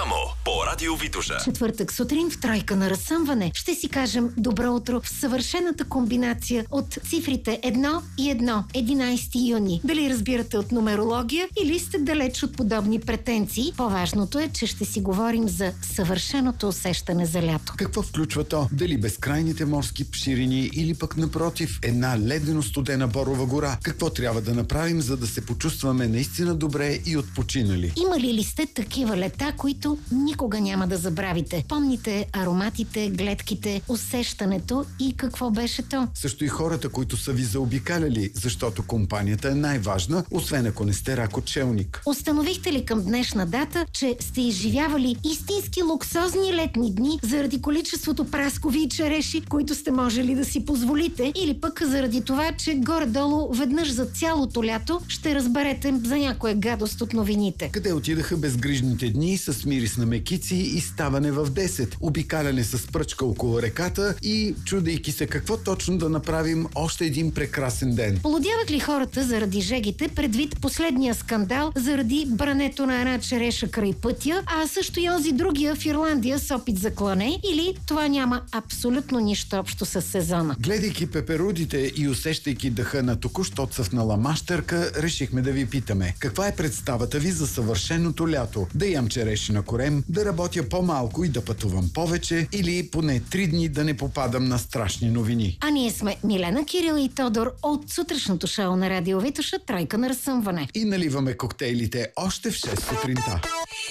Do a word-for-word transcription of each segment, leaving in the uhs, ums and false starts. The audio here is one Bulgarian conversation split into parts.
Само по Радио Витоша. Четвъртък сутрин в Тройка на разсъмване ще си кажем добро утро в съвършената комбинация от цифрите едно и едно, единайсети юни. Дали разбирате от нумерология или сте далеч от подобни претенции, по-важното е, че ще си говорим за съвършеното усещане за лято. Какво включва то? Дали безкрайните морски ширини или пък напротив една ледено-студена борова гора? Какво трябва да направим, за да се почувстваме наистина добре и отпочинали? Имали ли сте такива лета, които никога няма да забравите? Помните ароматите, гледките, усещането и какво беше то? Също и хората, които са ви заобикаляли, защото компанията е най-важна, освен ако не сте ракочелник. Установихте ли към днешна дата, че сте изживявали истински луксозни летни дни заради количеството праскови и череши, които сте можели да си позволите, или пък заради това, че горе-долу веднъж за цялото лято ще разберете за някоя гадост от новините? Къде отидаха безгрижните дни с мирис на мекици и ставане в десет, обикаляне с пръчка около реката и чудейки се какво точно да направим още един прекрасен ден? Полудяват ли хората заради жегите предвид последния скандал заради брането на една череша край пътя, а също и онзи другия в Ирландия с опит за клане, или това няма абсолютно нищо общо с сезона? Гледайки пеперудите и усещайки дъха на току-що цъфнала мащърка, решихме да ви питаме: каква е представата ви за съвършеното лято? Да ям череши на корем, да работя по-малко и да пътувам повече, или поне три дни да не попадам на страшни новини? А ние сме Милена, Кирил и Тодор от сутрешното шоу на Радио Витоша Тройка на разсъмване. И наливаме коктейлите още в шест сутринта.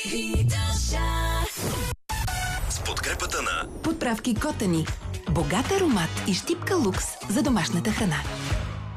С подкрепата на Подправки Котани. Богат аромат и щипка лукс за домашната храна.